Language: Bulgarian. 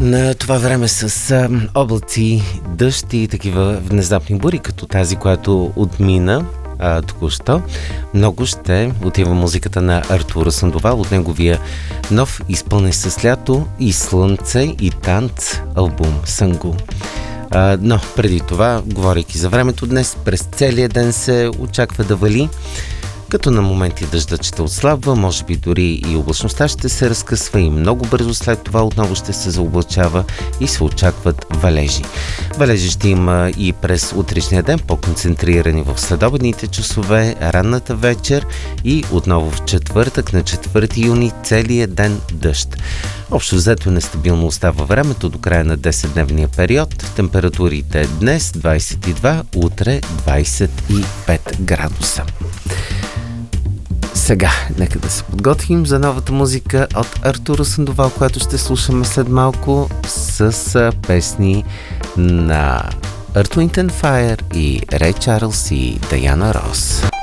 На това време с облаци, дъжд и такива внезапни бури, като тази, която отмина току-що, много ще отива музиката на Артур Сандовал от неговия нов, изпълнен с лято и слънце и танц албум Сангу. Но преди това, говорейки за времето, днес през целия ден се очаква да вали, като на моменти дъждът ще отслабва, може би дори и облачността ще се разкъсва и много бързо след това отново ще се заоблачава и се очакват валежи. Валежи ще има и през утрешния ден, по-концентрирани в следобедните часове, ранната вечер и отново в четвъртък, на 4 юни, целия ден дъжд. Общо взето нестабилно остава времето до края на 10-дневния период. Температурите днес 22, утре 25 градуса. Сега, нека да се подготвим за новата музика от Артур Сандовал, която ще слушаме след малко с песни на Earth, Wind & Fire и Рей Чарлз и Даяна Рос.